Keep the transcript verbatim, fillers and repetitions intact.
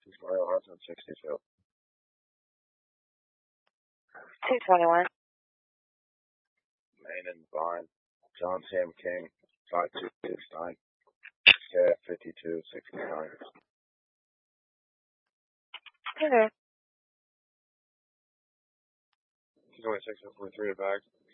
Mario Hudson, sixty-two. two twenty-one. Main and Vine. John Sam King, five two six nine. K F fifty-two sixty-nine. Okay. He's only six foot three at back.